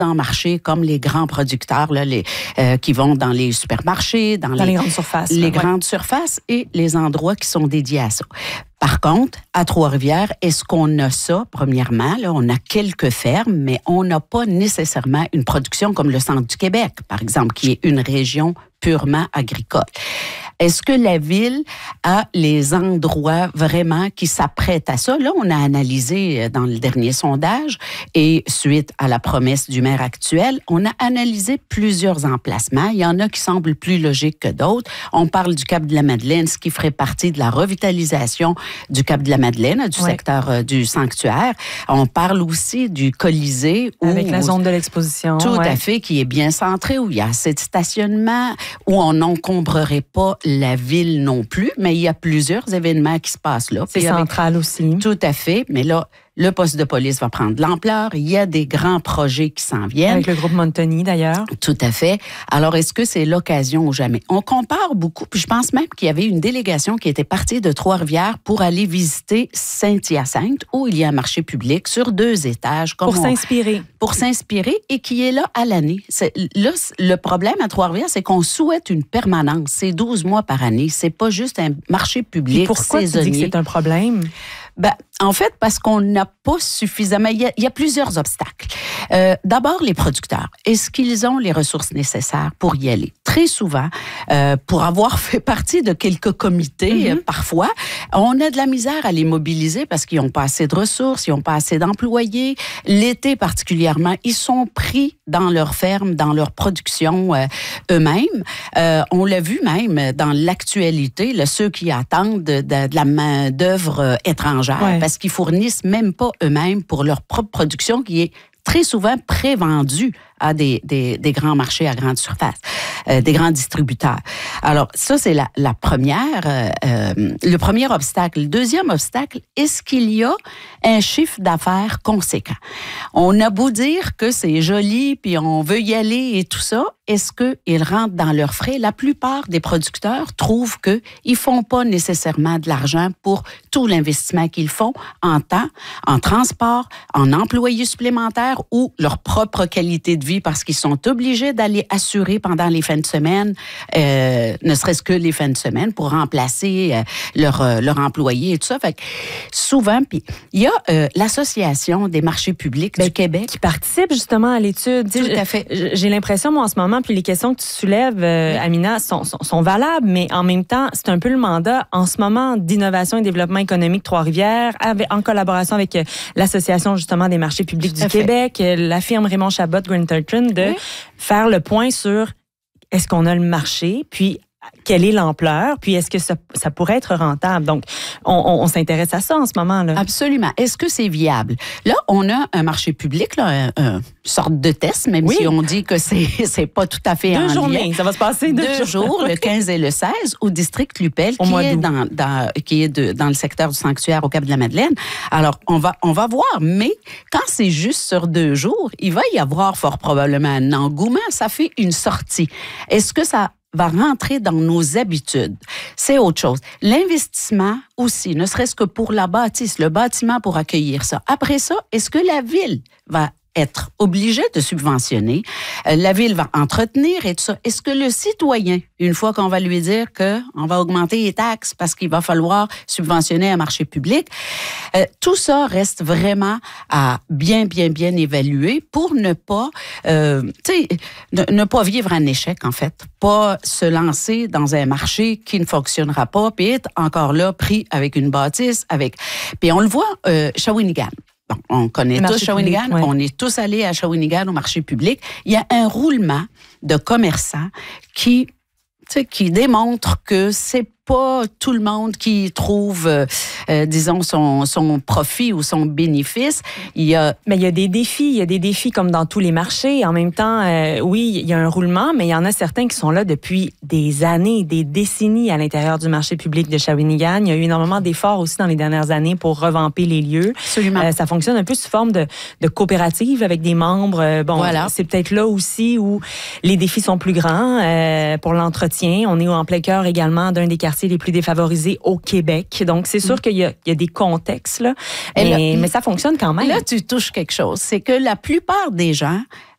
grands marchés comme les grands producteurs là, qui vont dans les supermarchés, dans les grandes surfaces. Les grandes surfaces et les endroits qui sont dédiés à ça. Par contre, à Trois-Rivières, est-ce qu'on a ça, premièrement? Là, on a quelques fermes, mais on n'a pas nécessairement une production comme le centre du Québec, par exemple, qui est une région purement agricole. Est-ce que la ville a les endroits vraiment qui s'apprêtent à ça? Là, on a analysé dans le dernier sondage et suite à la promesse du maire actuel, on a analysé plusieurs emplacements. Il y en a qui semblent plus logiques que d'autres. On parle du Cap de la Madeleine, ce qui ferait partie de la revitalisation du Cap de la Madeleine, du secteur du sanctuaire. On parle aussi du Colisée. Avec la zone de l'exposition. Tout à fait, qui est bien centré, où il y a assez de stationnement, où on n'encombrerait pas la ville non plus, mais il y a plusieurs événements qui se passent là. C'est central aussi. Tout à fait, mais là, le poste de police va prendre de l'ampleur. Il y a des grands projets qui s'en viennent. Avec le groupe Montoni, d'ailleurs. Tout à fait. Alors, est-ce que c'est l'occasion ou jamais? On compare beaucoup, puis je pense même qu'il y avait une délégation qui était partie de Trois-Rivières pour aller visiter Saint-Hyacinthe, où il y a un marché public sur 2 étages. Pour s'inspirer. Pour s'inspirer et qui est là à l'année. Là, le problème à Trois-Rivières, c'est qu'on souhaite une permanence. C'est 12 mois par année. C'est pas juste un marché public pourquoi saisonnier. Tu dis que c'est un problème? Ben, en fait, parce qu'on n'a pas suffisamment... Il y a plusieurs obstacles. D'abord, les producteurs. Est-ce qu'ils ont les ressources nécessaires pour y aller? Très souvent, pour avoir fait partie de quelques comités, parfois, on a de la misère à les mobiliser parce qu'ils n'ont pas assez de ressources, ils n'ont pas assez d'employés. L'été particulièrement, ils sont pris dans leur ferme, dans leur production eux-mêmes. On l'a vu même dans l'actualité, là, ceux qui attendent de la main-d'œuvre étrangère parce qu'ils fournissent même pas eux-mêmes pour leur propre production qui est très souvent prévendue à des grands marchés à grande surface, des grands distributeurs. Alors, ça, c'est la première, le premier obstacle. Le deuxième obstacle, est-ce qu'il y a un chiffre d'affaires conséquent? On a beau dire que c'est joli, puis on veut y aller et tout ça, est-ce qu'ils rentrent dans leurs frais? La plupart des producteurs trouvent qu'ils ne font pas nécessairement de l'argent pour tout l'investissement qu'ils font en temps, en transport, en employés supplémentaires ou leur propre qualité de vie parce qu'ils sont obligés d'aller assurer pendant les fins de semaine, ne serait-ce que les fins de semaine, pour remplacer leur employé et tout ça. Fait que souvent, puis il y a l'Association des marchés publics du Québec qui participe justement à l'étude. Tout à fait. J'ai l'impression, moi, en ce moment, puis les questions que tu soulèves, Amina, sont valables, mais en même temps, c'est un peu le mandat en ce moment d'innovation et développement économique Trois-Rivières, en collaboration avec l'Association justement des marchés publics du Québec, la firme Raymond Chabot Grant Thornton, de faire le point sur est-ce qu'on a le marché, puis quelle est l'ampleur, puis est-ce que ça pourrait être rentable? Donc, on s'intéresse à ça en ce moment, là. Absolument. Est-ce que c'est viable? Là, on a un marché public, là, une sorte de test, même si on dit que c'est pas tout à fait 2 journées, ça va se passer 2 jours, le 15 et le 16, au district Lupel, qui est dans le secteur du sanctuaire au Cap de la Madeleine. Alors, on va voir, mais quand c'est juste sur 2 jours, il va y avoir fort probablement un engouement. Ça fait une sortie. Est-ce que ça va rentrer dans nos habitudes? C'est autre chose. L'investissement aussi, ne serait-ce que pour la bâtisse, le bâtiment pour accueillir ça. Après ça, est-ce que la ville va être obligée de subventionner? La ville va entretenir et tout ça. Est-ce que le citoyen, une fois qu'on va lui dire qu'on va augmenter les taxes parce qu'il va falloir subventionner un marché public, tout ça reste vraiment à bien évaluer pour ne pas, ne pas vivre un échec, en fait. Pas se lancer dans un marché qui ne fonctionnera pas, puis être encore là pris avec une bâtisse, Puis on le voit, Shawinigan. Bon, on connaît tous Shawinigan, on est tous allés à Shawinigan au marché public. Il y a un roulement de commerçants qui démontre que c'est pas tout le monde qui trouve, disons, son profit ou son bénéfice. Mais il y a des défis. Il y a des défis comme dans tous les marchés. En même temps, oui, il y a un roulement, mais il y en a certains qui sont là depuis des années, des décennies à l'intérieur du marché public de Shawinigan. Il y a eu énormément d'efforts aussi dans les dernières années pour revamper les lieux. Absolument. Ça fonctionne un peu sous forme de coopérative avec des membres. Voilà. C'est peut-être là aussi où les défis sont plus grands pour l'entretien. On est en plein cœur également d'un des quartiers les plus défavorisés au Québec. Donc, c'est sûr qu'il y a des contextes, là, mais ça fonctionne quand même. Là, tu touches quelque chose. C'est que la plupart des gens